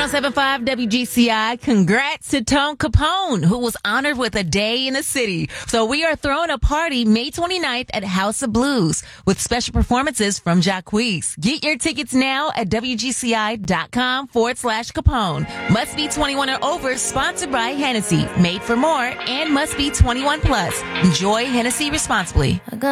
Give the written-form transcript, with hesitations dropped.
107.5 WGCI. Congrats to Tone Capone, who was honored with a day in the city. So we are throwing a party May 29th at House of Blues with special performances from Jacquees. Get your tickets now at WGCI.com/Capone. Must be 21 or over, sponsored by Hennessy. Made for more and must be 21 plus. Enjoy Hennessy responsibly.